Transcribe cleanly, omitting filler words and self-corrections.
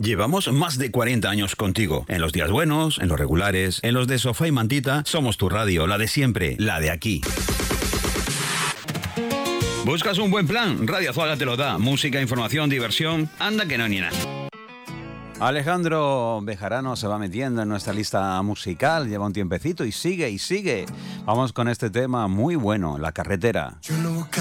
Llevamos más de 40 años contigo. En los días buenos, en los regulares, en los de sofá y mantita, somos tu radio, la de siempre, la de aquí. ¿Buscas un buen plan? Radio Azuaga te lo da. Música, información, diversión. Anda que no ni nada. Alejandro Bejarano se va metiendo en nuestra lista musical, lleva un tiempecito y sigue y sigue. Vamos con este tema muy bueno, La Carretera.